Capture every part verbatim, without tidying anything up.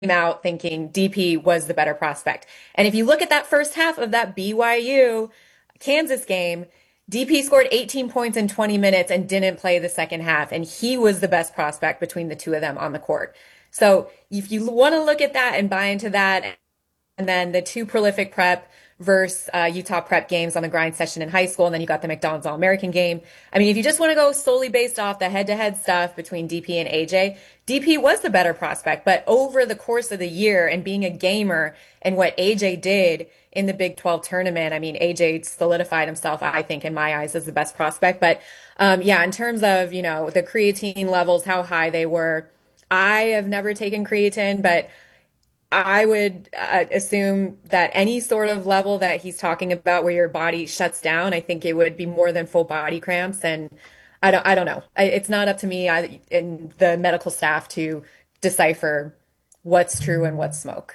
out thinking D P was the better prospect. And if you look at that first half of that B Y U Kansas game, D P scored eighteen points in twenty minutes and didn't play the second half. And he was the best prospect between the two of them on the court. So if you want to look at that and buy into that, and then the two prolific prep versus uh, Utah prep games on the grind session in high school, and then you got the McDonald's All-American game. I mean, if you just want to go solely based off the head-to-head stuff between D P and A J, D P was the better prospect. But over the course of the year and being a gamer and what A J did in the Big twelve tournament, I mean, A J solidified himself, I think, in my eyes, as the best prospect. But um, yeah, in terms of, you know, the creatine levels, how high they were, I have never taken creatine, but I would uh, assume that any sort of level that he's talking about where your body shuts down, I think it would be more than full body cramps. And I don't, I don't know. I, it's not up to me I, and the medical staff to decipher what's true and what's smoke.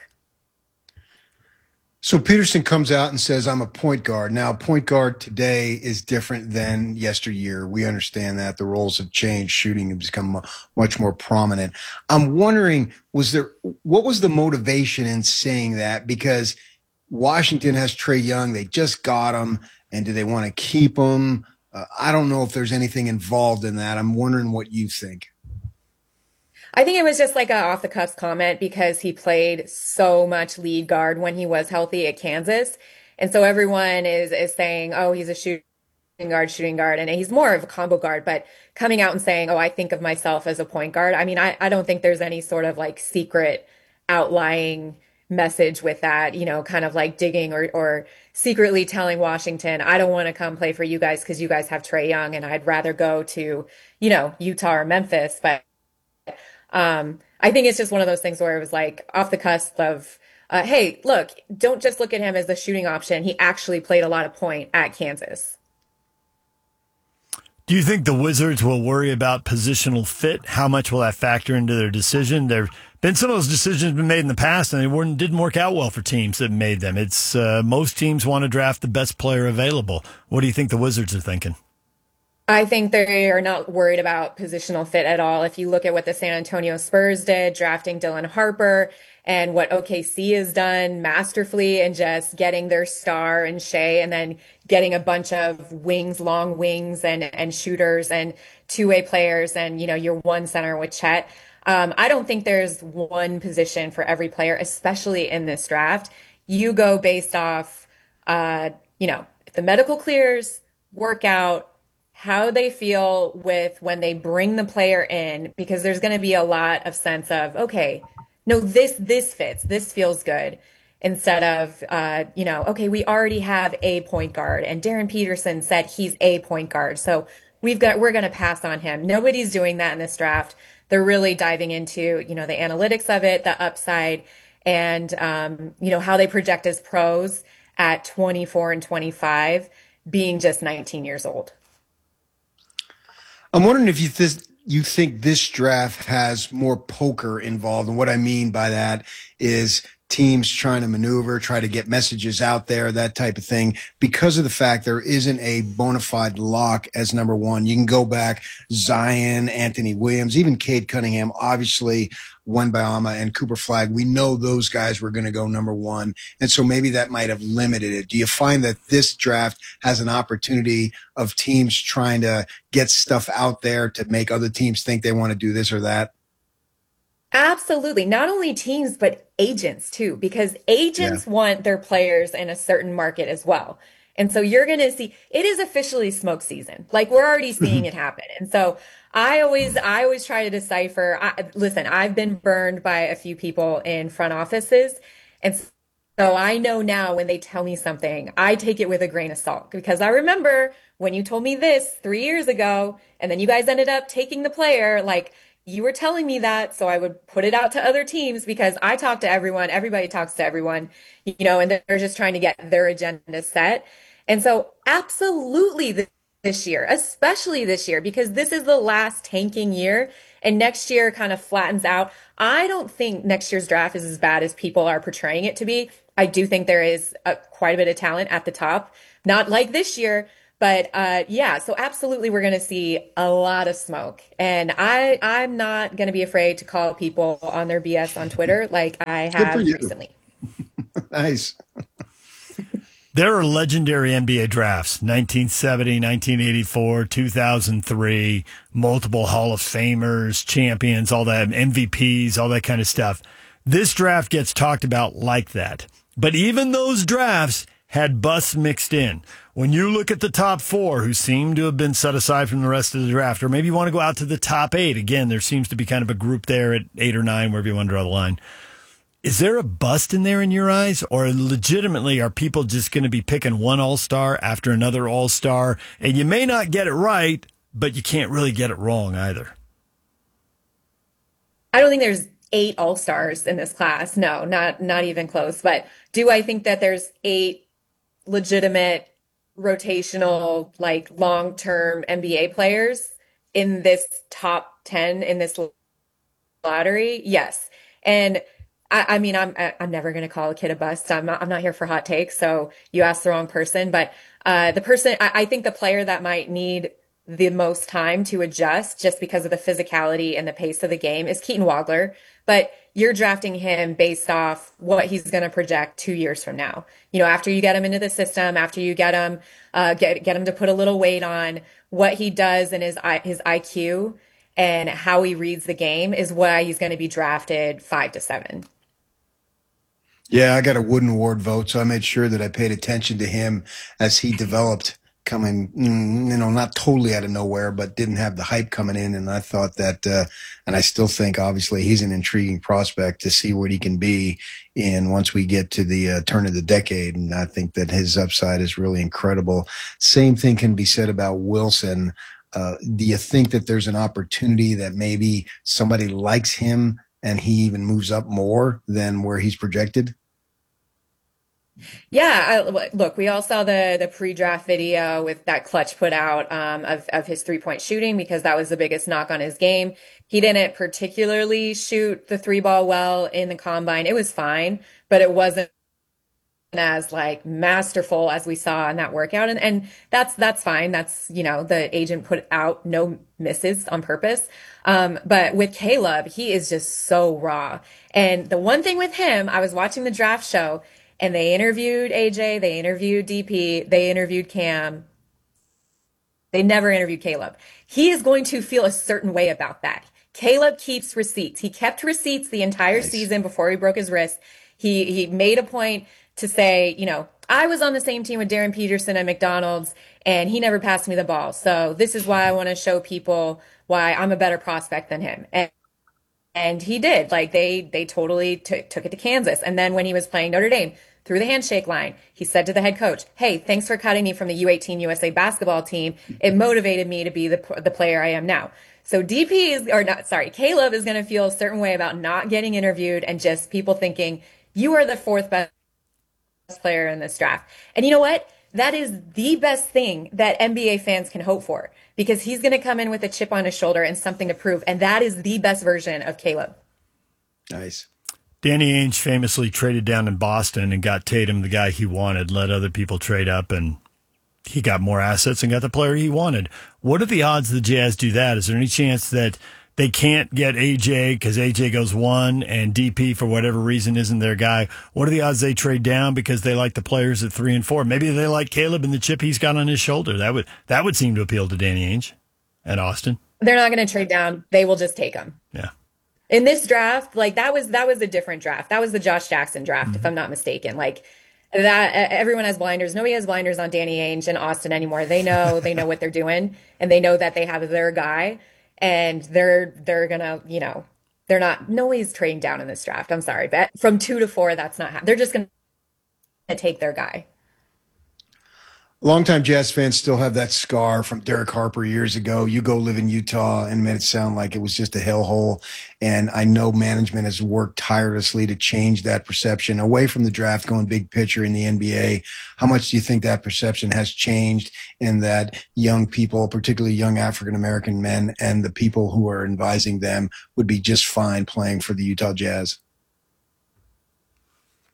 So Peterson comes out and says, I'm a point guard. Now, point guard today is different than yesteryear. We understand that the roles have changed. Shooting has become much more prominent. I'm wondering, was there, what was the motivation in saying that? Because Washington has Trae Young. They just got him. And do they want to keep him? Uh, I don't know if there's anything involved in that. I'm wondering what you think. I think it was just like a off the cuff comment because he played so much lead guard when he was healthy at Kansas. And so everyone is is saying, oh, he's a shooting guard, shooting guard, and he's more of a combo guard, but coming out and saying, oh, I think of myself as a point guard. I mean, I, I don't think there's any sort of like secret outlying message with that, you know, kind of like digging or or secretly telling Washington, I don't want to come play for you guys because you guys have Trae Young and I'd rather go to, you know, Utah or Memphis. But Um, I think it's just one of those things where it was like off the cusp of, uh, hey, look, don't just look at him as the shooting option. He actually played a lot of point at Kansas. Do you think the Wizards will worry about positional fit? How much will that factor into their decision? There have been some of those decisions been made in the past, and they weren't, didn't work out well for teams that made them. It's uh, most teams want to draft the best player available. What do you think the Wizards are thinking? I think they are not worried about positional fit at all. If you look at what the San Antonio Spurs did, drafting Dylan Harper, and what O K C has done masterfully in just getting their star and Shea, and then getting a bunch of wings, long wings, and and shooters and two-way players, and you know your one center with Chet. Um, I don't think there's one position for every player, especially in this draft. You go based off, uh, you know, if the medical clears, workout, how they feel with when they bring the player in, because there's going to be a lot of sense of, okay, no, this, this fits, this feels good. Instead of, uh, you know, okay, we already have a point guard and Darren Peterson said he's a point guard. So we've got, we're going to pass on him. Nobody's doing that in this draft. They're really diving into, you know, the analytics of it, the upside, and, um, you know, how they project as pros at twenty-four and twenty-five, being just nineteen years old. I'm wondering if you this you think this draft has more poker involved. And what I mean by that is teams trying to maneuver, try to get messages out there, that type of thing, because of the fact there isn't a bona fide lock as number one. You can go back, Zion, Anthony Williams, even Cade Cunningham, obviously Wembanyama and Cooper Flag. We know those guys were going to go number one. And so maybe that might have limited it. Do you find that this draft has an opportunity of teams trying to get stuff out there to make other teams think they want to do this or that? Absolutely. Not only teams, but agents too, because agents Yeah. want their players in a certain market as well. And so you're going to see it is officially smoke season. Like we're already seeing it happen. And so I always, I always try to decipher. I, listen, I've been burned by a few people in front offices. And so I know now when they tell me something, I take it with a grain of salt because I remember when you told me this three years ago, and then you guys ended up taking the player, like, you were telling me that, so I would put it out to other teams because I talk to everyone, everybody talks to everyone, you know, and they're just trying to get their agenda set. And so absolutely th- this year, especially this year, because this is the last tanking year and next year kind of flattens out. I don't think next year's draft is as bad as people are portraying it to be. I do think there is a, quite a bit of talent at the top, not like this year, But uh, yeah, so absolutely we're going to see a lot of smoke. And I I'm not going to be afraid to call people on their B S on Twitter like I Good for have you. recently. Nice. There are legendary N B A drafts, nineteen seventy, nineteen eighty-four, two thousand three, multiple Hall of Famers, champions, all that, M V Ps, all that kind of stuff. This draft gets talked about like that. But even those drafts had busts mixed in. When you look at the top four who seem to have been set aside from the rest of the draft, or maybe you want to go out to the top eight, again, there seems to be kind of a group there at eight or nine, wherever you want to draw the line. Is there a bust in there in your eyes, or legitimately are people just going to be picking one all-star after another all-star, and you may not get it right, but you can't really get it wrong either? I don't think there's eight all-stars in this class. No, not not even close. But do I think that there's eight legitimate rotational, like long-term N B A players in this top ten in this lottery? Yes. And I, I mean, I'm I'm never going to call a kid a bust. I'm not, I'm not here for hot takes. So you asked the wrong person. But uh, the person, I, I think the player that might need the most time to adjust just because of the physicality and the pace of the game is Keaton Wagler. But you're drafting him based off what he's going to project two years from now. You know, after you get him into the system, after you get him, uh, get get him to put a little weight on, what he does and his his I Q and how he reads the game is why he's going to be drafted five to seven. Yeah, I got a Wooden Award vote, so I made sure that I paid attention to him as he developed, coming, you know, not totally out of nowhere, but didn't have the hype coming in. And I thought that, uh, and I still think, obviously, he's an intriguing prospect to see what he can be in once we get to the uh, turn of the decade. And I think that his upside is really incredible. Same thing can be said about Wilson. Uh, do you think that there's an opportunity that maybe somebody likes him and he even moves up more than where he's projected? Yeah, I, look, we all saw the the pre-draft video with that Clutch put out um, of of his three-point shooting because that was the biggest knock on his game. He didn't particularly shoot the three ball well in the combine. It was fine, but it wasn't as like masterful as we saw in that workout. And and that's that's fine. That's, you know, the agent put out no misses on purpose. Um, but with Caleb, he is just so raw. And the one thing with him, I was watching the draft show and they interviewed A J, they interviewed D P, they interviewed Cam. They never interviewed Caleb. He is going to feel a certain way about that. Caleb keeps receipts. He kept receipts the entire Nice. season before he broke his wrist. He he made a point to say, you know, I was on the same team with Darren Peterson at McDonald's and he never passed me the ball. So this is why I want to show people why I'm a better prospect than him. And and he did. Like they they totally t- took it to Kansas. And then when he was playing Notre Dame, through the handshake line, he said to the head coach, "Hey, thanks for cutting me from the U eighteen U S A basketball team. It motivated me to be the the player I am now." So D P is, or not, sorry, Caleb is going to feel a certain way about not getting interviewed and just people thinking you are the fourth best player in this draft. And you know what? That is the best thing that N B A fans can hope for because he's going to come in with a chip on his shoulder and something to prove. And that is the best version of Caleb. Nice. Danny Ainge famously traded down in Boston and got Tatum the guy he wanted, let other people trade up, and he got more assets and got the player he wanted. What are the odds the Jazz do that? Is there any chance that they can't get A J because A J goes one and D P for whatever reason isn't their guy? What are the odds they trade down because they like the players at three and four? Maybe they like Caleb and the chip he's got on his shoulder. That would that would seem to appeal to Danny Ainge and Austin. They're not going to trade down. They will just take him. Yeah. In this draft, like that was that was a different draft. That was the Josh Jackson draft, mm-hmm. if I'm not mistaken. Like that, everyone has blinders. Nobody has blinders on Danny Ainge and Austin anymore. They know they know what they're doing, and they know that they have their guy, and they're they're gonna, you know, they're not. Nobody's trading down in this draft. I'm sorry, but from two to four, that's not. They're just gonna take their guy. Longtime Jazz fans still have that scar from Derek Harper years ago. You go live in Utah and made it sound like it was just a hellhole. And I know management has worked tirelessly to change that perception away from the draft, going big picture in the N B A. How much do you think that perception has changed in that young people, particularly young African-American men and the people who are advising them would be just fine playing for the Utah Jazz?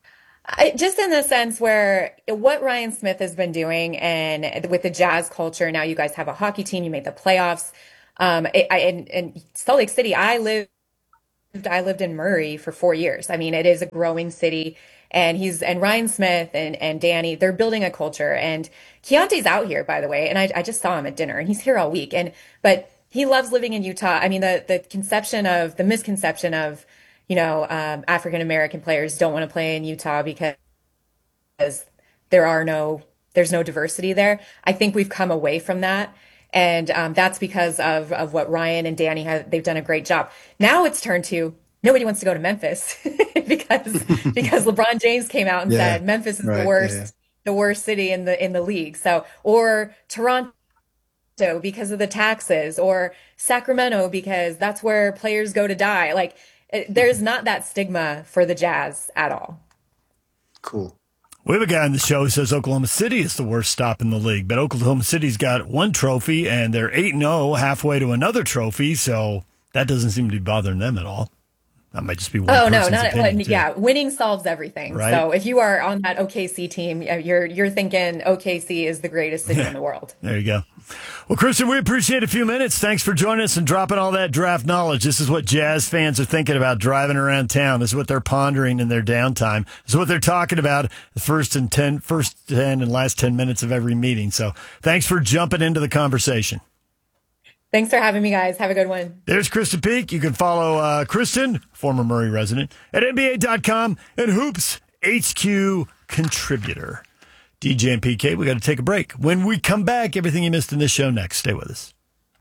I, just in the sense where what Ryan Smith has been doing, and with the Jazz culture, now you guys have a hockey team, you made the playoffs. Um, I, I, in, in Salt Lake City, I lived, I lived in Murray for four years. I mean, it is a growing city, and he's and Ryan Smith and and Danny, they're building a culture. And Keontae's out here, by the way, and I, I just saw him at dinner, and he's here all week. And but he loves living in Utah. I mean, the the conception of the misconception of you know, um, African American players don't want to play in Utah because there are no, there's no diversity there. I think we've come away from that. And um, that's because of, of what Ryan and Danny have, they've done a great job. Now it's turned to nobody wants to go to Memphis because, because LeBron James came out and yeah, said Memphis is right, the worst, yeah, yeah. the worst city in the, in the league. So, or Toronto because of the taxes, or Sacramento because that's where players go to die. Like, there's not that stigma for the Jazz at all. Cool. We have a guy on the show who says Oklahoma City is the worst stop in the league, but Oklahoma City's got one trophy, and they're eight and oh halfway to another trophy, so that doesn't seem to be bothering them at all. That might just be one Oh, person's no, not opinion, yeah. Winning solves everything. Right? So if you are on that O K C team, you're you're thinking O K C is the greatest city in the world. There you go. Well, Kristen, we appreciate a few minutes. Thanks for joining us and dropping all that draft knowledge. This is what Jazz fans are thinking about driving around town. This is what they're pondering in their downtime. This is what they're talking about the first and ten, first ten and last ten minutes of every meeting. So thanks for jumping into the conversation. Thanks for having me, guys. Have a good one. There's Kristen Peak. You can follow uh, Kristen, former Murray resident, at N B A dot com and Hoops H Q contributor. D J and P K, we got to take a break. When we come back, everything you missed in this show next. Stay with us.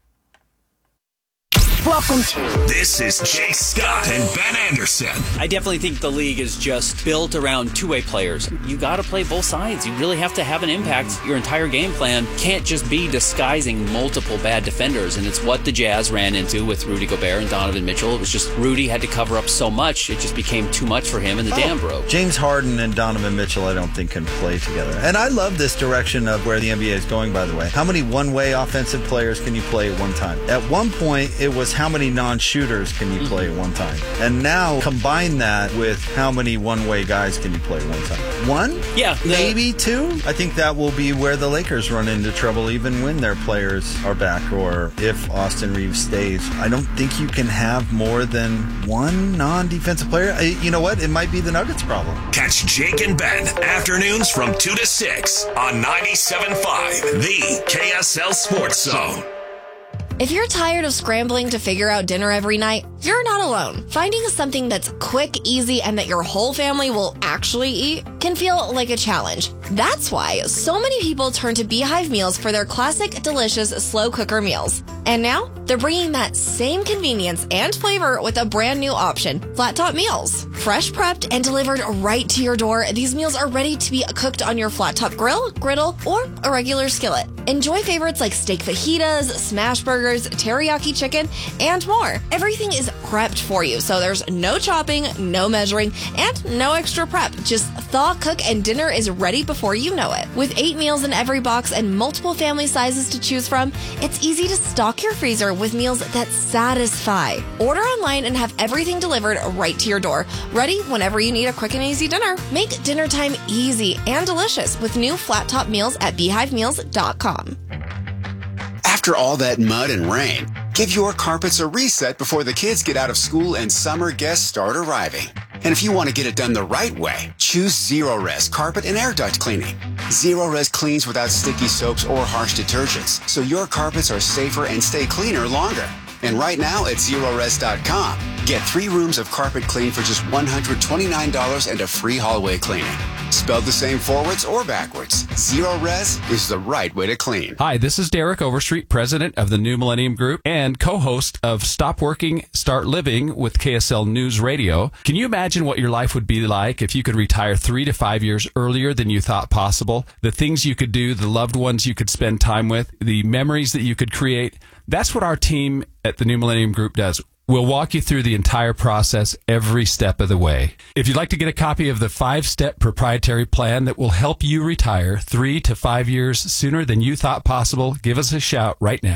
Welcome to. This is Jake Scott and Ben Anderson. I definitely think the league is just built around two-way players. You got to play both sides. You really have to have an impact. Your entire game plan can't just be disguising multiple bad defenders, and it's what the Jazz ran into with Rudy Gobert and Donovan Mitchell. It was just Rudy had to cover up so much, it just became too much for him, and the oh, dam broke. James Harden and Donovan Mitchell, I don't think, can play together. And I love this direction of where the N B A is going, by the way. How many one-way offensive players can you play at one time? At one point, it was how many non-shooters can you play at one time? And now combine that with how many one-way guys can you play at one time? One? Yeah. The- Maybe two? I think that will be where the Lakers run into trouble even when their players are back, or if Austin Reeves stays. I don't think you can have more than one non-defensive player. You know what? It might be the Nuggets' problem. Catch Jake and Ben afternoons from two to six on ninety-seven point five, the K S L Sports Zone. If you're tired of scrambling to figure out dinner every night, you're not alone. Finding something that's quick, easy, and that your whole family will actually eat can feel like a challenge. That's why so many people turn to Beehive Meals for their classic, delicious slow cooker meals. And now, they're bringing that same convenience and flavor with a brand new option, Flat Top Meals. Fresh prepped and delivered right to your door, these meals are ready to be cooked on your flat top grill, griddle, or a regular skillet. Enjoy favorites like steak fajitas, smash burgers, teriyaki chicken, and more. Everything is prepped for you, so there's no chopping, no measuring, and no extra prep. Just thaw, cook, and dinner is ready before you know it. With eight meals in every box and multiple family sizes to choose from, it's easy to stock your freezer with meals that satisfy. Order online and have everything delivered right to your door, ready whenever you need a quick and easy dinner. Make dinner time easy and delicious with new flat top meals at beehive meals dot com. After all that mud and rain, give your carpets a reset before the kids get out of school and summer guests start arriving. And if you want to get it done the right way, choose Zero-Res Carpet and Air Duct Cleaning. Zero-Res cleans without sticky soaps or harsh detergents, so your carpets are safer and stay cleaner longer. And right now at zero res dot com, get three rooms of carpet clean for just one hundred twenty-nine dollars and a free hallway cleaning. Spelled the same forwards or backwards, Zero-Res is the right way to clean. Hi, this is Derek Overstreet, president of the New Millennium Group and co-host of Stop Working, Start Living with K S L News Radio. Can you imagine what your life would be like if you could retire three to five years earlier than you thought possible? The things you could do, the loved ones you could spend time with, the memories that you could create. That's what our team at the New Millennium Group does. We'll walk you through the entire process every step of the way. If you'd like to get a copy of the five-step proprietary plan that will help you retire three to five years sooner than you thought possible, give us a shout right now.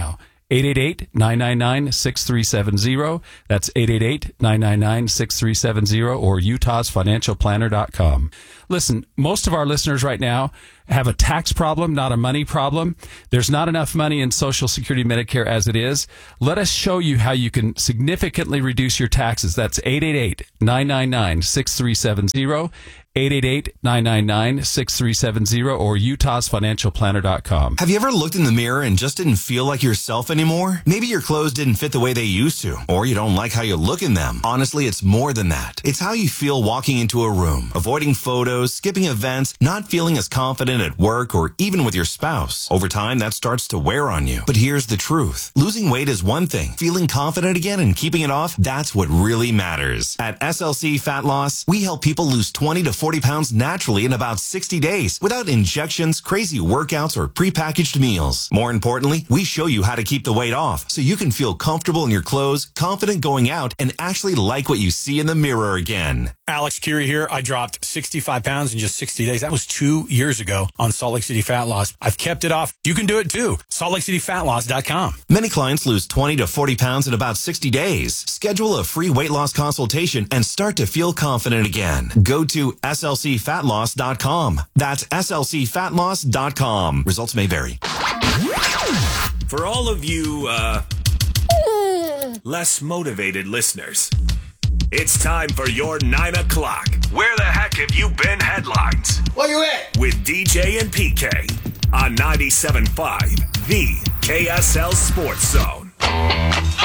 eight eight eight, nine nine nine, six three seven zero. That's eight eight eight, nine nine nine, six three seven zero or utahs financial planner dot com. Listen, most of our listeners right now have a tax problem, not a money problem. There's not enough money in Social Security, Medicare as it is. Let us show you how you can significantly reduce your taxes. That's eight eight eight, nine nine nine, six three seven zero. eight eight eight, nine nine nine, six three seven zero or utahs financial planner dot com. Have you ever looked in the mirror and just didn't feel like yourself anymore? Maybe your clothes didn't fit the way they used to, or you don't like how you look in them. Honestly, it's more than that. It's how you feel walking into a room, avoiding photos, skipping events, not feeling as confident at work or even with your spouse. Over time, that starts to wear on you. But here's the truth. Losing weight is one thing. Feeling confident again and keeping it off, that's what really matters. At S L C Fat Loss, we help people lose twenty to forty pounds naturally in about sixty days without injections, crazy workouts, or prepackaged meals. More importantly, we show you how to keep the weight off so you can feel comfortable in your clothes, confident going out, and actually like what you see in the mirror again. Alex Curie here. I dropped sixty-five pounds in just sixty days. That was two years ago on Salt Lake City Fat Loss. I've kept it off. You can do it too. salt lake city fat loss dot com. Many clients lose twenty to forty pounds in about sixty days. Schedule a free weight loss consultation and start to feel confident again. Go to S L C fat loss dot com. That's S L C fat loss dot com. Results may vary. For all of you, uh, less motivated listeners, it's time for your nine o'clock. Where the heck have you been headlines? Where you at? With D J and P K on ninety-seven point five, the K S L Sports Zone.